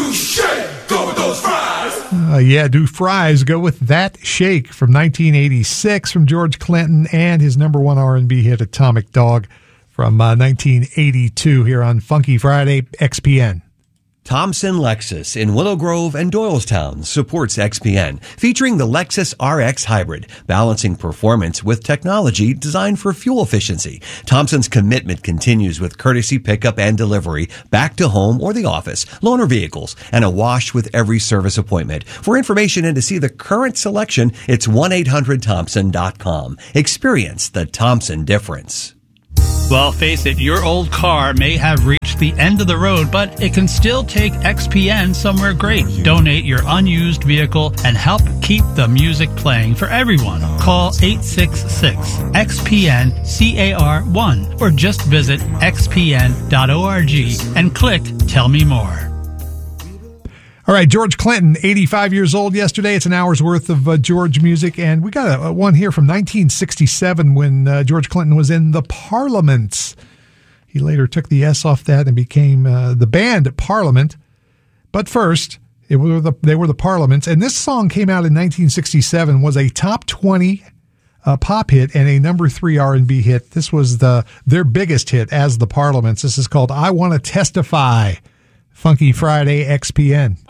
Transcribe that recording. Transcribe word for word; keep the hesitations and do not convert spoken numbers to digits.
do shake, go with those fries. Uh, yeah, do fries. Go with That Shake from nineteen eighty-six from George Clinton and his number one R and B hit, Atomic Dog, from uh, nineteen eighty-two here on Funky Friday, X P N. Thompson Lexus in Willow Grove and Doylestown supports X P N, featuring the Lexus R X Hybrid, balancing performance with technology designed for fuel efficiency. Thompson's commitment continues with courtesy pickup and delivery back to home or the office, loaner vehicles, and a wash with every service appointment. For information and to see the current selection, it's one eight hundred thompson dot com. Experience the Thompson difference. Well, face it, your old car may have reached the end of the road, but it can still take X P N somewhere great. Donate your unused vehicle and help keep the music playing for everyone. Call eight six six X P N C A R one or just visit x p n dot org and click Tell Me More. All right, George Clinton, eighty-five years old yesterday. It's an hour's worth of uh, George music, and we got a, a one here from nineteen sixty-seven when uh, George Clinton was in the Parliaments. He later took the S off that and became uh, the band Parliament. But first, it were the, they were the Parliaments, and this song came out in nineteen sixty-seven, was a top twenty uh, pop hit and a number three R and B hit. This was the their biggest hit as the Parliaments. This is called I Want to Testify. Funky Friday, X P N.